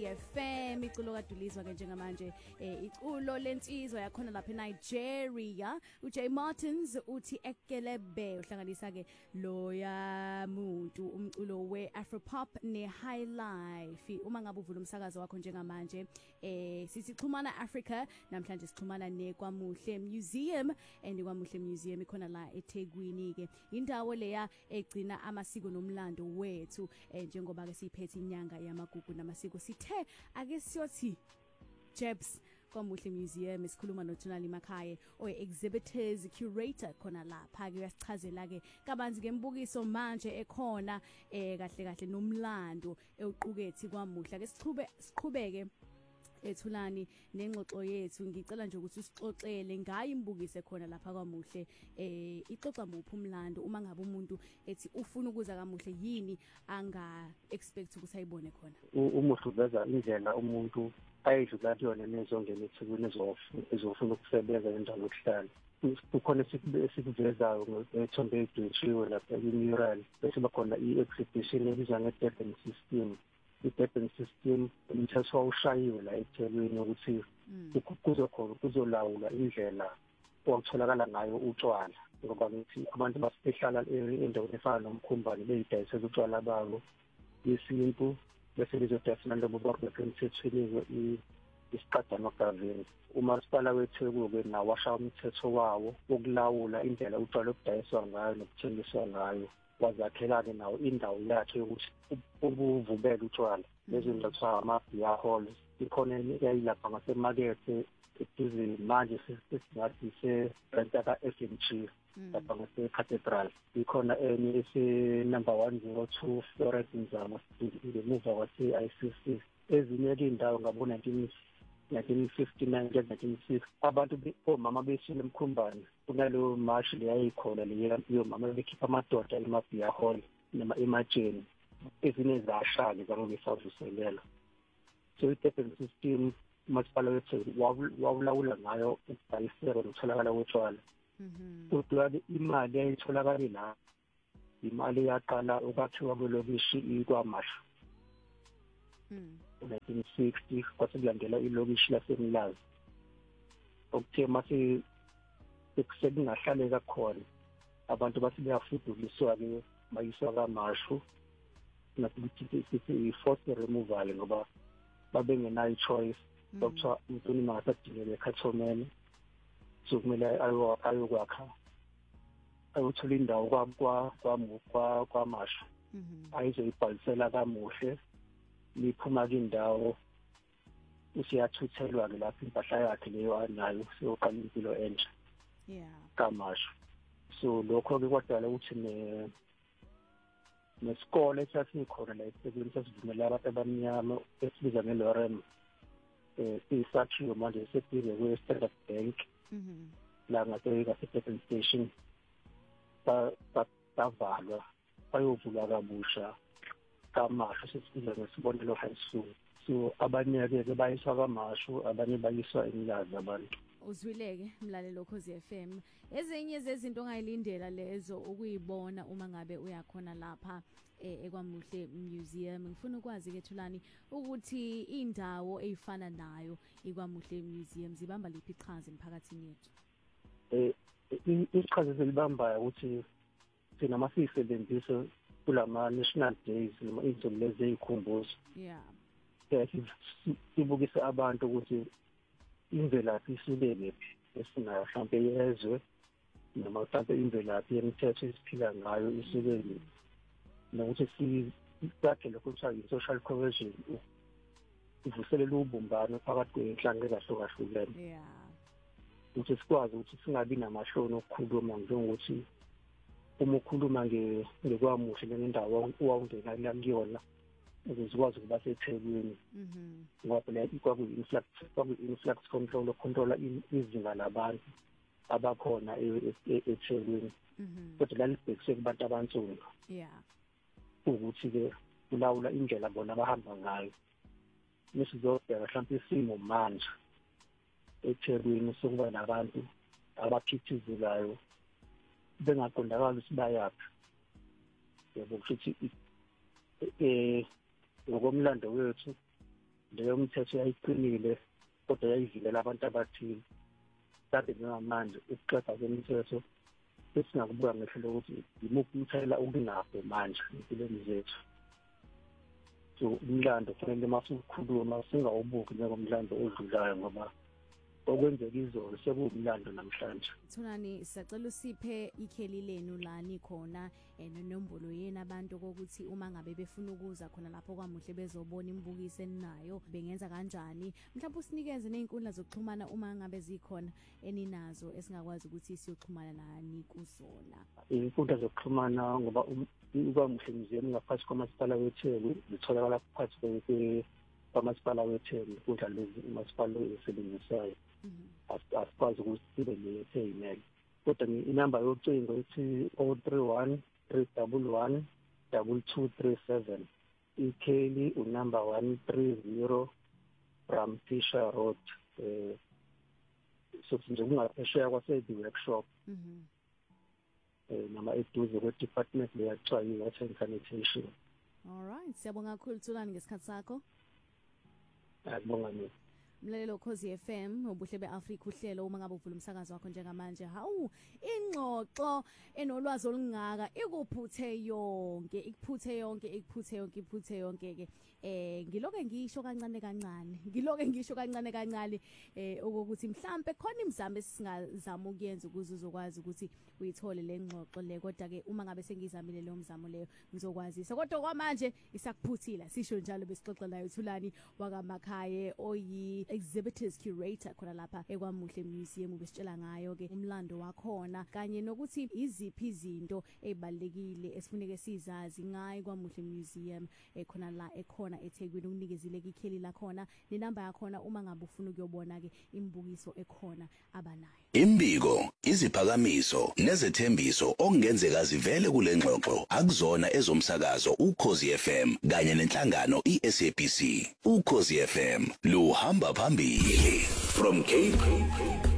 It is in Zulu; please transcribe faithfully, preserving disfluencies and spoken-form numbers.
F M iculo kadulizwa ke njengamanje eh, iculo lensizwa yakhona lapha eNigeria uJay Martins uthi ekelebe uhlanganisa ke loya muntu umculo weAfropop neHigh Life. Uma ngabe uvula umsakazo wakho njengamanje eh sisixhumana Africa namhlanje sixhumana neKwaMuhle Museum and iKwaMuhle Museum ikhona la eThekwini ke indawo leya egcina amasiko nomlando wethu eh, njengoba ke siphethe inyanga yamagugu namasiko sithe ake siyothi Jebs KwaMuhle Museum isikhuluma noThunali Makhaya oy exhibitors curator khona lapha ke uyasichazela ke kabanzi ngembukiso manje ekhona eh kahle kahle nomlando euqukethe kwaMuhle ke sichube siqhubeke ethulani nengxoxo yethu ngicela nje ukuthi sixoxele ngayi imbukise khona lapha kwaMuhle eh ixoxa muphi umlando uma ngabe umuntu ethi ufuna ukuza kaMuhle yini anga expect ukuthi ayibone khona umuhle uveza indlela umuntu ayidlula kuyona nezongena eThekwini ezofuna ukusebenza endawo yokuhlala kukhona esikuvezayo ngethombe edwetshiwe lapha emural bese bakhona i-exhibition ebizwa nge-Durban system i-Durban system umthetho wawushayiwe la eThekwini ukuthi kuzokhona kuzolawula indlela okutholakala ngayo utshwala ngoba ngithi abantu basihlala endaweni efana nomkhumbane beyidayisela utshwala babo yesintu bese bezodayisela labo basemthethweni isiqadano gaveni umasipala weThekwini nawo washa umthetho wawo wokulawula indlela utshwala obudayiswa ngayo nokuthengiswa ngayo wazakhela-ke nawo indawo yakhe yokuthi ubuvubela utshwala lezi zinto kuthiwa ama-beer halls ikhona eyayilapha ngasemakethe eduzini manje sesingathi se-renta ka-F N G lapha ngase-cathedral ikhona enye ese-number one zero two Florence Nzama ngemuva kwase-I C C ezinye-ke iy'ndawo ngabo-nineteen fifty-nine nineteen sixty abantu omama besile emkhumbane kunaleyo march leyayikhona leyo mama bekhipha amadoda ema-beer hall noma ematsheni ezinye zashali zangobesavuselela so i-Durban system umasipala wethu wawulawula ngayo ukubhalisela nokutholakala kwetshwala kodwa imali yayitholakala la imali yaqala ukwakhiwa kwelokishi iKwaMashu nineteen sixty kwase kulandela ilokishi laseMlazi okuthe mase sekungahlale khona abantu base beyafuduliswa ke bayiswa kaMashu nakuthi sithi i-forced removal ngoba babengenayo choice dokuthiwa umuntu masadingele eKhathomene so kumele ayokwakha ayothola indawo kwa kwaMashu ayizoyibhalisela kaMuhle liphuma kwindawo usiyathuthelwa ke lapha impahla yakhe leyo anayo siyoqala impilo entsha yeah kaMashu so lokho ke kwadala ukuthi ne nesikole esasikhona la eThekwini sasivumela abantu abamnyama esibiza ngeLorem eh isakhiwo manje sephile kwe-Standard Bank mhm la ngathi ngase-Durban station ba bavalwa bayovula kabusha kaMashu sesibiza ngesibonelo high school so abanye ke bayiswa kaMashu abanye bayiswa eMlazi abantu uzwileke mlalelo Khosi F M ezinye zezinto ongayilindela lezo ukuyibona uma ngabe uyakhona lapha eh, eKwaMuhle Museum ngifuna ukwazi ke Thulani ukuthi indawo ezifana nayo iKwaMuhle Museum zibamba liphi iqhaza emphakathini yethu eh iqhaza zelibambayo ukuthi thina masisebenzisa kulama national days noma izinto lezi ezikhumbuzo yeah sibukisa abantu ukuthi imvelaphi isibeke esinayo mhlawumbe yezwe noma mhlawumbe imvelaphi yemithetho esiphila ngayo isibeke nokuthi sisakhe lokho kuthiwa i-social cohesion ivuselela ubumbano phakathi kwenhlanga ezahlukahlukene yeah ukuthi sikwazi ukuthi singabi namashoni okukhuluma njengokuthi uma ukhuluma ngekwaMuhle nendawo owawungena la kuyona ukuzikwazi ukuba seThekwini mhm ngoba phela ikwaku-influx kwaku-influx control controla izinga labantu abakhona eThekwini mhm kodwa lalibhekise kubantu abansundu yeah ukuthi ke kulawula indlela bona abahamba ngayo mesizobheka mhlawumbe isimo manje eThekwini sokuba nabantu abaphithizelayo bengaqondakala ukuthi bayaphi yebo ukuthi eh ngokomlando wethu leyo mthetho yayiqinile kodwa yayivilela abantu abathile. Kanti njengamanje ukuqeda kwemithetho esingakubuka ngehlelo ukuthi yimuphi umthelela ukunakho manje empilweni zethu. So umlando kufanele masukhuluma singawubuki njengomlando odlulayo ngoba okwenzeka izolo sekuwumlando namhlanje. Thunani sicela usiphe ikheli lenu la nikhona enombolo yena abantu kokuthi uma ngabe befuna ukuza khona lapho kwamuhle bezobona imbukiso enayo bengenza kanjani. Mhlawumbe usinikeze nezinkundla zokuxhumana uma ngabe zikhona eninazo esingakwazi ukuthi siyoxhumana nani kuzona. Izinkundla zokuxhumana ngoba kwamuhle museum ngaphansi kwamasipala weTheku litholakala phakathi kwamasipala weTheku inkundla lezi umasipala esebenzisayo. Asikwazi ukuthi sibe ne-email kodwa inamba yocingo ethi zero three one three one one two two three seven. ikheli unumber one three zero from Fisher Road. eh so nje kungaphesheya kwase-the workshop eh nama eduze kwe-department leyathiwa i-water and sanitation. All right, siyabonga kakhulu Thulani ngesikhathi sakho. Ngibonga mina. Mlalelo Ukhozi F M ubuhle beAfrika uhlelo uma ngabe uvula umsakazo wakho njengamanje. Hawu ingxoxo enolwazi olungaka ikuphuthe yonke ikuphuthe yonke ikuphuthe yonke ikuphuthe yonke ke eh ngiloke ngisho kancane kancane ngiloke ngisho kancane kancane eh ukuthi mhlambe khona imizamo esingazama ukuyenza ukuze uzokwazi ukuthi uyithole lengxoxo le kodwa ke uma ngabe sengizamile leyo mzamo leyo ngizokwazisa kodwa kwamanje isakuphuthila sisho njalo besixoxa nayo Thulani wakamakhaya oyi exhibitors curator khona lapha eKwaMuhle Museum ubesitshela ngayo ke umlando wakhona kanye nokuthi iziphi izinto ezibalekile esifuneke sizazi ngayo KwaMuhle Museum ekhona la ekhona eThekwini ukunikezile ikheli la khona nenamba yakhona uma ngabe ufuna ukuyobona ke imibukiso ekhona abanayo. Imbiko, iziphakamiso nezethembiso okungenzeka zivele kule ngxoxo akuzona ezomsakazo Ukhozi F M kanye nenhlangano iS A B C. Ukhozi F M luhamba phambili from Cape